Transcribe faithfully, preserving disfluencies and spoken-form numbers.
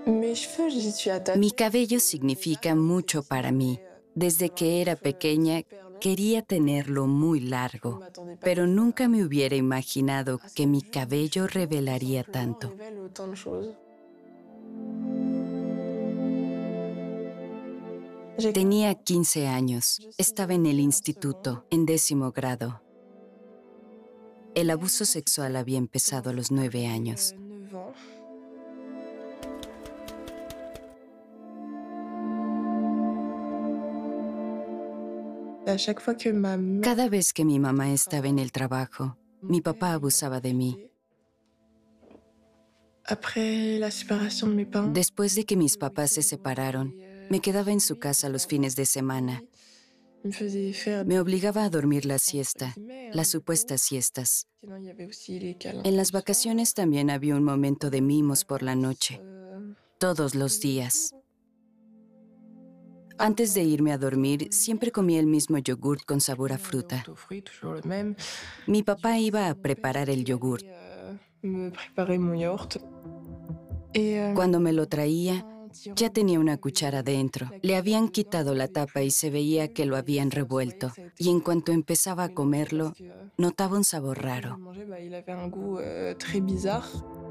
Mes cheveux, j'y suis Mi attachée. cabello significa mucho para mí. Desde que era pequeña quería tenerlo muy Je ne largo, m'attendais pas pero que ça nunca me hubiera imaginado à ce que que mi juste des cabello cheveux, tout revelaría simplement, tanto. révèlent autant de choses. J'ai quinze Tenía ans. quince años, Je suis au estaba en el lycée en ce moment. instituto, en décimo grado. El Et abuso heu, en fait, sexual ça había a empezado a commencé los quand nueve j'avais, años. heu, neuf ans. À chaque fois que ma mère Cada vez que mi mamá partait au estaba en travail, el trabajo, mon mi père, papá il en abusaba de mí. profitait. Après la séparation de mes parents, Después de que mis le papás se week-end, on separaron, allait, heu, me quedaba en chez su lui, il me casa faisait los avoir fines de sa semana. nuit. Il me faisait faire Me des obligaba a dormir la «entre siesta, guillemets», hein, las du coup. supuestas siestas. Sinon, il y avait aussi les câlins En le las soir. vacaciones también había un momento de Pendant les mimos por la vacances, noche, heu, todos il los faisait días. tout. Antes de Avant irme a de dormir, siempre dormir, comía el mismo yogurt con sabor a un fruta. yaourt aux fruits, toujours le même. Mi Du papá coup, iba a mon père preparar el qui yogurt. allait, heu, me préparer mon yaourt et hem, Cuando me lo traía, quand il ya tenía rentrait, il y una cuchara avait dentro. la Le cuillère habían dedans, quitado il la avait tapa plus y le se veía contenu que lo et habían ça se voyait que revuelto. ça a Y en été, heu, cuanto empezaba a mélangé parce comerlo, que, heu, notaba un sabor quand je le raro. mangeais, bah, il avait un goût, heu, très bizarre.